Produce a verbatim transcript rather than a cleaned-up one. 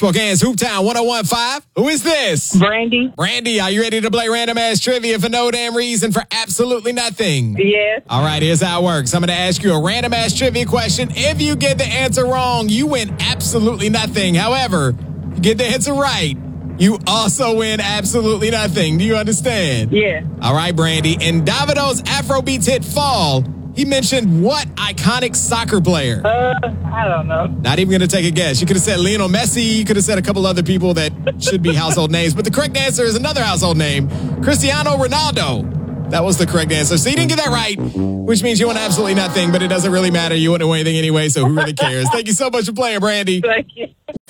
Spokane's Hooptown one oh one point five. Who is this? Brandy. Brandy, are you ready to play random ass trivia for no damn reason for absolutely nothing? Yes. All right, here's how it works. I'm going to ask you a random ass trivia question. If you get the answer wrong, you win absolutely nothing. However, you get the answer right, you also win absolutely nothing. Do you understand? Yeah. All right, Brandy. In Davido's Afrobeats hit Fall, he mentioned what iconic soccer player? Uh, I don't know. Not even going to take a guess. You could have said Lionel Messi. You could have said a couple other people that should be household names. But the correct answer is another household name, Cristiano Ronaldo. That was the correct answer. So you didn't get that right, which means you won absolutely nothing, but it doesn't really matter. You wouldn't know anything anyway, so who really cares? Thank you so much for playing, Brandy. Thank you.